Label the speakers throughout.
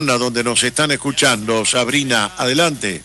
Speaker 1: donde nos están escuchando. Sabrina, adelante.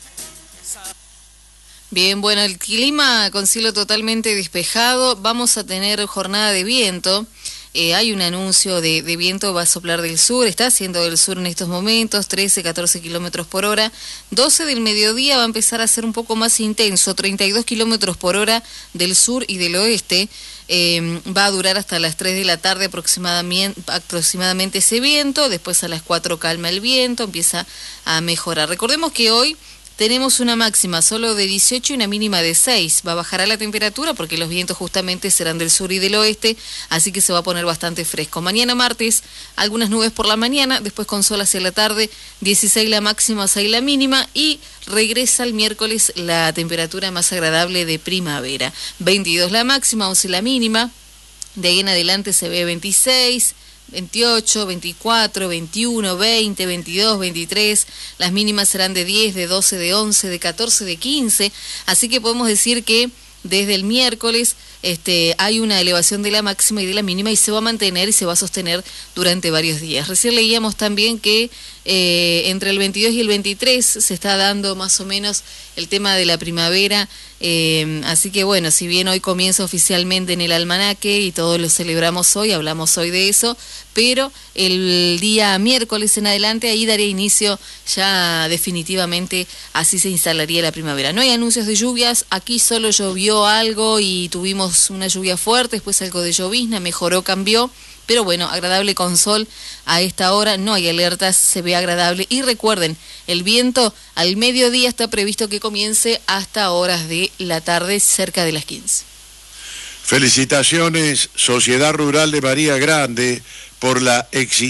Speaker 2: Bien, bueno, el clima con cielo totalmente despejado, vamos a tener jornada de viento. Hay un anuncio de viento, va a soplar del sur, está haciendo del sur en estos momentos, 13, 14 kilómetros por hora. 12 del mediodía va a empezar a ser un poco más intenso, 32 kilómetros por hora del sur y del oeste. Va a durar hasta las 3 de la tarde aproximadamente ese viento, después a las 4 calma el viento, empieza a mejorar. Recordemos que hoy tenemos una máxima solo de 18 y una mínima de 6. Va a bajar la temperatura porque los vientos justamente serán del sur y del oeste, así que se va a poner bastante fresco. Mañana martes, algunas nubes por la mañana, después con sol hacia la tarde, 16 la máxima, 6 la mínima, y regresa el miércoles la temperatura más agradable de primavera. 22 la máxima, 11 la mínima, de ahí en adelante se ve 26, 28, 24, 21, 20, 22, 23, las mínimas serán de 10, de 12, de 11, de 14, de 15, así que podemos decir que desde el miércoles hay una elevación de la máxima y de la mínima y se va a mantener y se va a sostener durante varios días. Recién leíamos también que entre el 22 y el 23 se está dando más o menos el tema de la primavera, así que bueno, si bien hoy comienza oficialmente en el almanaque y todos lo celebramos hoy, hablamos hoy de eso, pero el día miércoles en adelante ahí daría inicio ya definitivamente, así se instalaría la primavera. No hay anuncios de lluvias, aquí solo llovió algo y tuvimos una lluvia fuerte, después algo de llovizna, mejoró, cambió, pero bueno, agradable con sol a esta hora, no hay alertas, se ve agradable. Y recuerden, el viento al mediodía está previsto que comience hasta horas de la tarde, cerca de las 15.
Speaker 1: Felicitaciones, Sociedad Rural de Bahía Grande, por la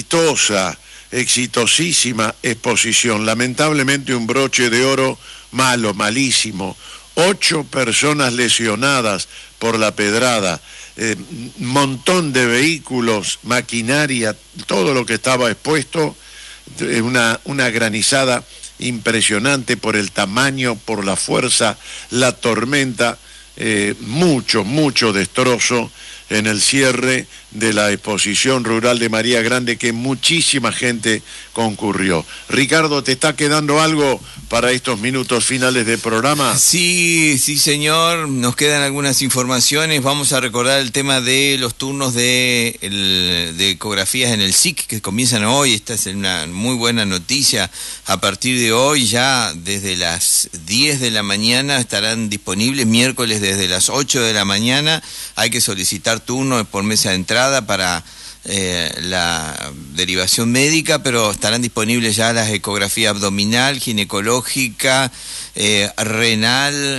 Speaker 1: exitosísima exposición. Lamentablemente un broche de oro malo, malísimo. 8 personas lesionadas por la pedrada. Montón de vehículos, maquinaria, todo lo que estaba expuesto, una granizada impresionante por el tamaño, por la fuerza, la tormenta, mucho destrozo en el cierre de la exposición rural de Bahía Grande, que muchísima gente concurrió. Ricardo, ¿te está quedando algo para estos minutos finales del programa?
Speaker 3: Sí, señor, nos quedan algunas informaciones. Vamos a recordar el tema de los turnos de ecografías en el SIC, que comienzan hoy. Esta es una muy buena noticia. A partir de hoy, ya desde las 10 de la mañana estarán disponibles, miércoles desde las 8 de la mañana. Hay que solicitar turno por mesa de entrada para la derivación médica, pero estarán disponibles ya las ecografías abdominal, ginecológica, renal,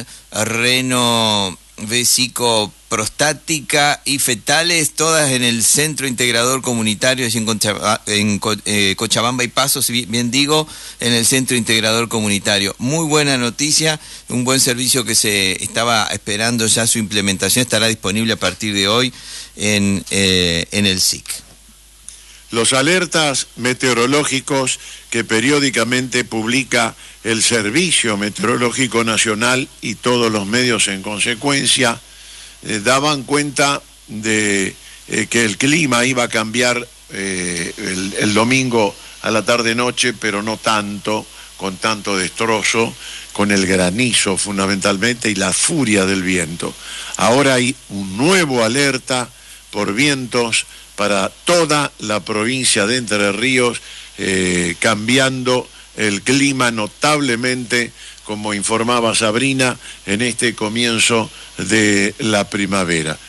Speaker 3: vesico-prostática y fetales, todas en el Centro Integrador Comunitario, en Cochabamba y Paso, si bien digo, en el Centro Integrador Comunitario. Muy buena noticia, un buen servicio que se estaba esperando ya su implementación, estará disponible a partir de hoy en el SIC.
Speaker 1: Los alertas meteorológicos que periódicamente publica el Servicio Meteorológico Nacional y todos los medios en consecuencia daban cuenta de que el clima iba a cambiar el domingo a la tarde-noche, pero no tanto, con tanto destrozo, con el granizo fundamentalmente y la furia del viento. Ahora hay un nuevo alerta por vientos para toda la provincia de Entre Ríos, cambiando el clima notablemente, como informaba Sabrina, en este comienzo de la primavera.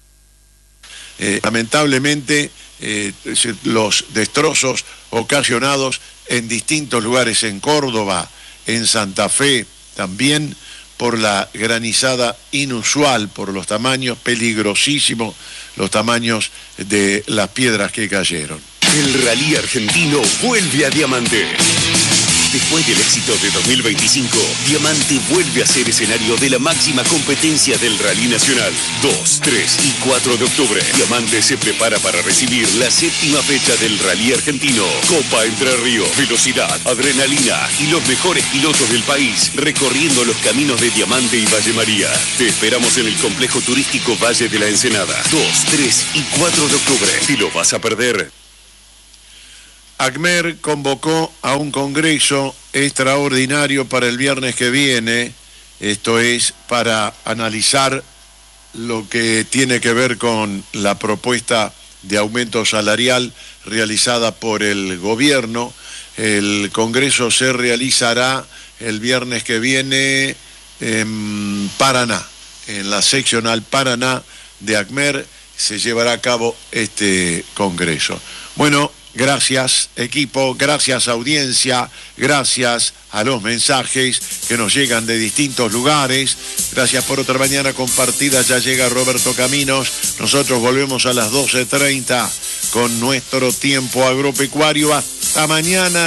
Speaker 1: Lamentablemente, los destrozos ocasionados en distintos lugares, en Córdoba, en Santa Fe, también por la granizada inusual, por los tamaños peligrosísimos, los tamaños de las piedras que cayeron.
Speaker 4: El rally argentino vuelve a Diamante. Después del éxito de 2025, Diamante vuelve a ser escenario de la máxima competencia del Rally Nacional. 2, 3 y 4 de octubre. Diamante se prepara para recibir la 7ª fecha del Rally Argentino. Copa Entre Ríos, velocidad, adrenalina y los mejores pilotos del país recorriendo los caminos de Diamante y Valle María. Te esperamos en el complejo turístico Valle de la Ensenada. 2, 3 y 4 de octubre. ¿Te lo vas a perder?
Speaker 1: ACMER convocó a un congreso extraordinario para el viernes que viene, esto es para analizar lo que tiene que ver con la propuesta de aumento salarial realizada por el gobierno. El congreso se realizará el viernes que viene en Paraná, en la seccional Paraná de ACMER se llevará a cabo este congreso. Bueno, gracias equipo, gracias audiencia, gracias a los mensajes que nos llegan de distintos lugares. Gracias por otra mañana compartida. Ya llega Roberto Caminos. Nosotros volvemos a las 12:30 con nuestro tiempo agropecuario. Hasta mañana.